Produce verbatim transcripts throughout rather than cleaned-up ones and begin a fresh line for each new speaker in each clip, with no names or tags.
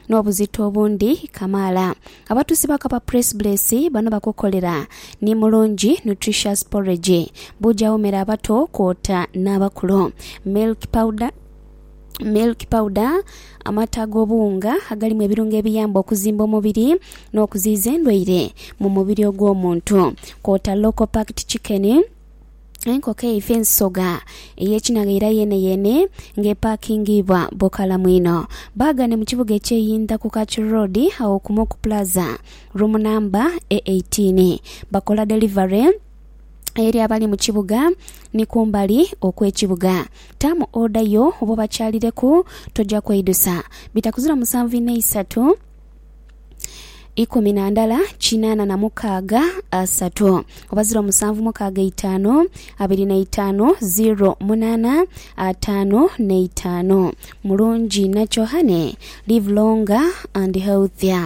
n'obuzito obundi Kamala. Abatusi bakapa press brace bano bakukolera ni mulungi nutritious porridge buja omera abato kwota n'abakulu. Milk powder milk powder amata g'obuwunga agalimu ebirungo ebiyamba okuzimba omubiri n'okuziiza endwaire mu mubiri ogw'omuntu. Kwota local packed chicken enkoko eife ensoga ey'ekinaga era yene yene ng'epakingibwa Bokala mwino. Bagane mu kibuga ekyeyinda ku Kachu Road awo ku Moku Plaza room number A eighteen. Bakola delivery eri abali mu kibuga ni kumbali okwekibuga. Tamu order yo obo bakyalireku tojja kweyidusa bitakuzira musanvu ine isatu ikumi na ndala chinana na mukaaga asatu obazira musanvu mukaaga itano abiri na itano zero munana atano na itano. Mulungi nacho hane live longer and healthier.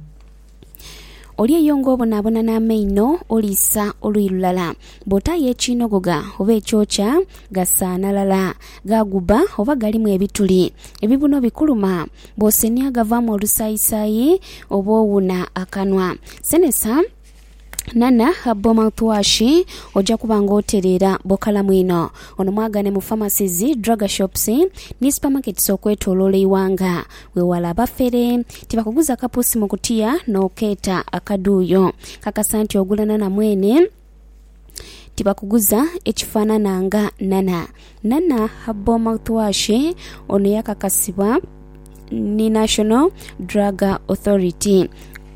Oli yongo bonabona na meino olisa oluyulala bota yechinogoga oba ekyocha gasana lala gaguba oba galimu ebituli ebibuno bikuluma bosenia gavamu olusayisayi oba owuna akanwa. Senesa Nana Habo mouthwash ojja kubanga oterera Bokala mwino. Ono mwagane mu pharmacies, drug shops ni supermarkets okwetoloola iwanga. Wewala abafere tibakuguza kapusi mu kutiya n'okeeta akaduuyo. Kakasa nti ogulana na mwene tibakuguza ekifaanana nga Nana. Nana Habo mouthwash ono yakakasibwa ni National Drug Authority.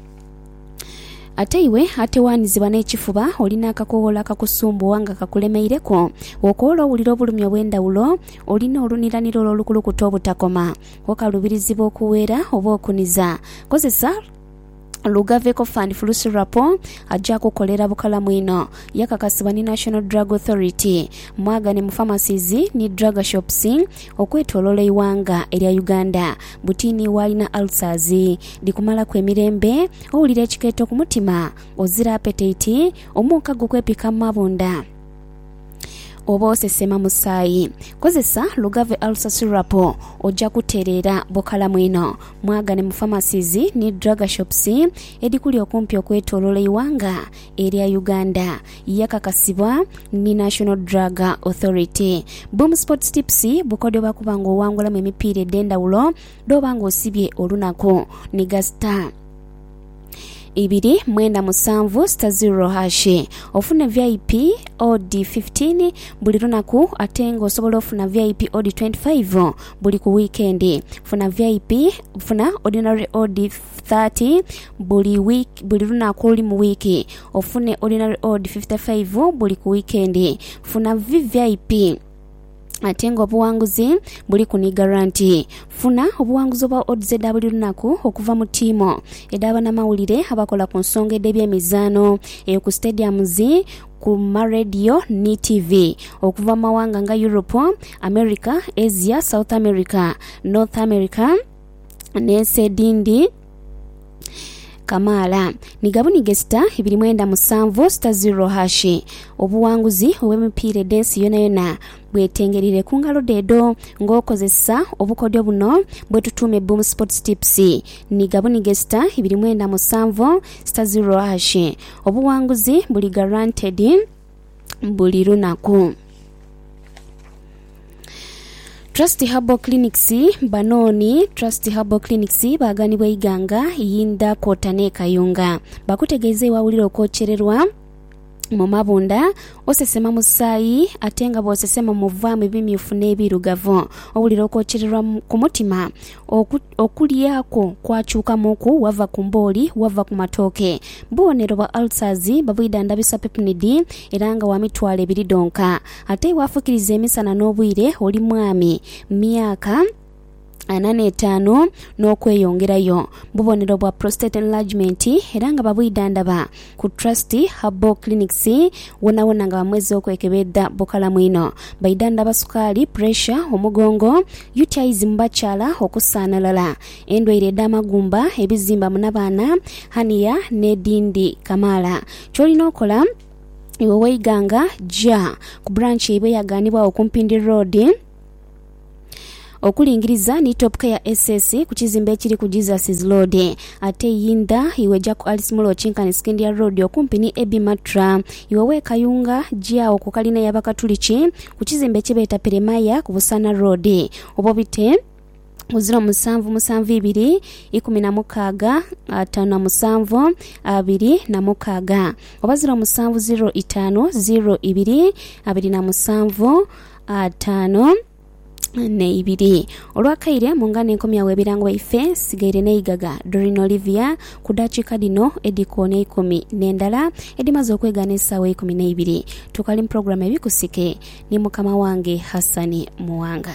Ate iwe ate wanizibwa n'ekifuba olina akakowola kakusumbuwa nga kakulemeireko okoola owulira obulumi obw'endawulo olina oluniraniro olukulukuta obutakoma okalubirizibwa okuweera oba okuniza. Kozesa Lugaveko Fund Flusi Rapo ajja kukolera Bokala mwino yakakasibwa ni National Drug Authority. Mwagane mu pharmacies ni drug shops okwetoloola iwanga erya Uganda. Butini walina ulcers dikumala kwemirembe owulira ekikeeto ku mutima ozira appetite omuka gukwepika mabunda oba osesema musaayi. Kozesa Lugave ulcer syrup ojja kuterera Bokala mwino. Mwagane mu pharmacies ni drug shops edikuli okumpi okwetoloola iwanga erya Uganda yakakasibwa ni National Drug Authority. Boom Sports Tips bukodyo bakubanga owangula mu emipiira ed'endawulo dobanga osibye olunaku ni gasta ibiri mwenda musanvu star zero hashi ofuna V I P odd fifteen buli lunaku atengo osobola ofuna V I P odd twenty-five buli ku weekend. Funa V I P funa ordinary odd thirty buli week buli lunaku oli mu wiki. Ofune ordinary odd fifty-five buli ku weekend. Funa V I P atengo obuwanguzi buli kuni guarantee. Funa obuwanguzi oba odds buli lunaku okuva mu tiimo edaba na mawulire abakola ku nsonga edebya emizano eyo ku stadiums ku radio ni T V okuva mawanga nga Europe, America, Asia, South America, North America nese dindi Kamala. Nigabuni gesta ibiri mwenda musanvu star zero hashi obuwanguzi obw'emipiira densi yona yona bwetengerire ku ngalo dedo ng'okozesa obukodyo buno bwetutume Boom Sports Tips. Nigabuni gesta ibiri mwenda musanvu star zero hashi obuwanguzi buli guaranteed buli lunaku. Trust Herbal Clinics banoni Trust Herbal Clinics baganibwa iganga yinda kotane kayunga bakutegeze wawuliro kochererwa mu mabunda osesema musayi atenga bosesema muvamu bimyufu n'ebirugavu owuliro kochererwa ku mutima okuliyako kwachuka muku wava kumboli wava ku matoke bonero ba ulcers babwidanda bisa pepnid eranga wa mitwale ebiri donka ate wafukirize emisana n'obwire oli mwami myaka anane etano n'okweyongerayo bubonero bwa prostate enlargement eranga babwidandaba ku Trust Herbal Clinics wona wona nga bamwezi okwekebedda Bokala mwino baidanda basukali pressure omugongo U T Is mbachala okusanalala endwaire damagumba ebizimba munabana haniya nedindi Kamala cholina okola iwe weiganga ja ku branch ibe yaganibwa okumpindi road okulingiriza ni Top Care S S ku kizimbe ekiri ku Jesus Road. Ate yinda iweja ku Alice Mulo Chinkani Skindia Road okumpi ni Ebi Matra. Iwewe kayunga jia okukalina yabakatuliki ku kizimbe kibeeta Peremaya ku Busana Road. Obobite Uziro musanvu musanvu ibiri ikumi na mukaga atano musanvu abiri na mukaga. Obaziro musanvu zero itano zero ibiri abiri na musanvu atano ne ibiri. Olwakaire mungane enkomi yawe birango ife sigaire ne igaga Doreen Olivia kudachi kadino ediko ne ikumi nendala edimazo kwegana esawe ikumi na ibiri. Tukali program ebikusike ni mukama wange Hassani Muwanga.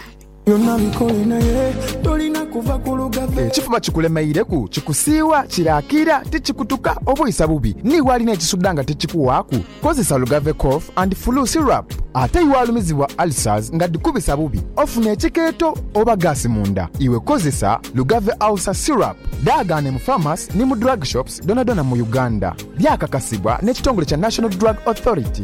Ekifuba kikulemeireku kikusiiwa kirakira tikikutuka obuyisa bubi ni walina ekisudanga tikikuwaaku kozesa Lugave cough and flu syrup ate iwalumizibwa ulcers nga dikubisa bubi ofuna ekikeeto oba gasi munda iwe kozesa Lugave ulcer syrup daagane mu pharmacy ni mu drug shops donadona mu Uganda byakakasibwa n'ekitongole kya National Drug Authority.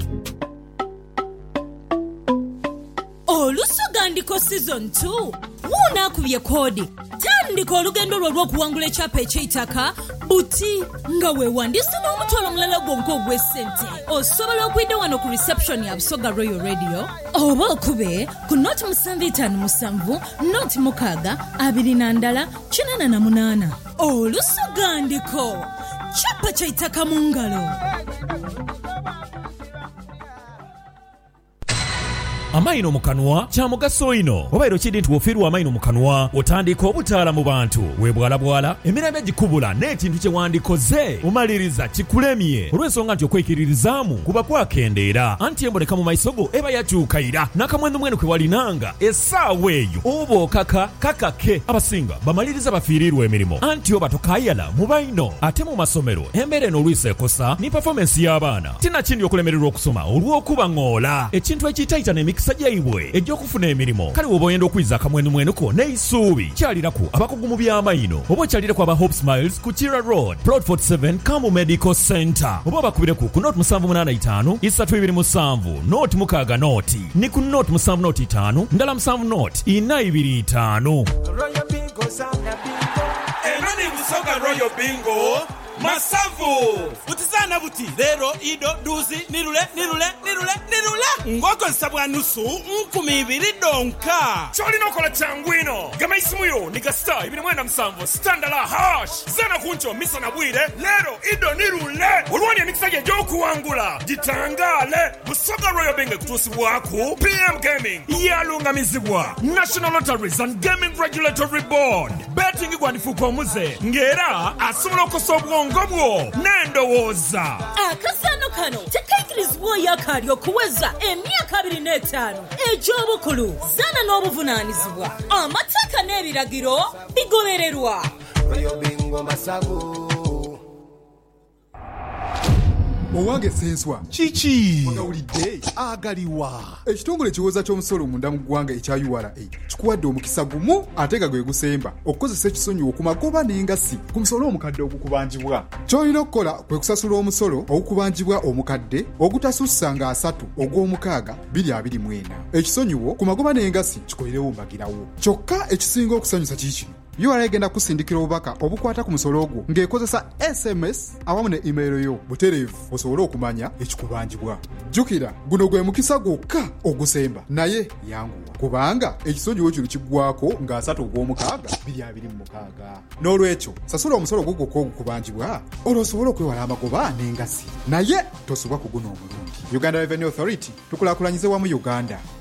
Olusogandiko season two wuna kubye kodi tandika olugendo lw'okuwangula ekyapa eky'eitaka buti nga weewandise n'omutwalo mulala gwonka ogw'essente osobola okuyita wano ku reception ya Busoga Royal Radio oba okube ku noti musanvu itaano musanvu noti mukaaga abiri na ndala kinana na munaana. Olusogandiko kyapa ky'eitaka mu ngalo.
Amaino mukanwa kya mugaso ino obairo kidi nti wofiirwa amaino mukanwa otandika obutaala mu bantu webwala bwala emirembe gikubula n'ekintu kye wandikoze umaliriza kikulemye olw'ensonga nti okwekiririzaamu kuba kwakendeera anti emboneka mu maiso go eba yakyukaira n'akamwenu mwenu kwe walinanga essaawa eyo oba okaka kakake abasinga bamaliriza bafiirirwa emirimu anti oba tokayala mu baino ate mu masomero embeera eno olwisa ekosa ni performance y'abaana tinakindi okulemererwa okusoma olw'okuba ng'ola ekintu ekiyitayita n'emikisa sajjaibwe ejjokufuna emirimu kale woba oyenda okwiza akamwenu mwenuko n'eisuubi kyaliraku abakugu mu by'amayino oba okyaliraku aba Hope Smiles ku Chira Road Plot forty-seven Kamu Medical Center oba bakubireku ku noti musanvu munaana itaano isatu ibiri musanvu noti mukaaga noti ni ku noti musanvu noti itaano ndala musanvu noti ina ibiri itaano.
Enoni Busoga Royal Bingo Masavu utizana buti lero ido duzi nirule nirule nirule nirule ngoko nsabwa nusu nkumi ibiri donka choli nokola changwino gama isimuyo nika star ibiri mwenda msamvo standala hash zana kuncho misa na bwire lero ido nirule ulwani ya mikisaje joku wangula jitangale Busoga Royal Bingo kutusi waku P M Gaming yalunga mizibwa National Lotteries and Gaming Regulatory Board betting igwanifu kwa muze ngera asumula kosobwa ngobwo nendowoza
akasano kano tekaikirizibwa yakalyo kuweza emyaka abiri n'etaano egy'obukulu zana n'obuvunaanyizibwa amateeka n'ebiragiro bigobererwa.
Owange senswa
Chichi
Wagawulidde agaliwa ekitongole kiwoza ky'omusolo munda mu ggwanga ekya U R A kikuwadde omukisa gumu ate nga gwe gusemba okukozesa ekisonyiwo ku magoba n'engasi ku musolo omukadde ogukubanjibwa. Ky'olina okukola kwe kusasula omusolo ogukubanjibwa omukadde ogutasussa nga asatu ogw'omukaaga bbiri abiri mu ena. Ekisonyiwo ku magoba n'engasi kikolerewo mbagirawo. Kyokka ekisinga okusanyusa kiikino U R A egenda kusindikira obubaka obukwata ku musolo ogwo ng'ekozesa S M S awamu ne email yo butereevu osobole okumanya ekikubanjibwa. Jjukira guno gwe mukisa gwokka ogusemba naye yanguwa kubanga ekisonyiwo kino kiggwako ng'asatu ogw'omukaaga bbiri abiri mu mukaaga. N'olwekyo sasula omusolo gwo gwokka ogukubanjibwa olwo osobole okwewala amagoba n'engasi naye tosubwa ku guno omulungi. Uganda Revenue Authority tukulaakulanyize wamu Uganda.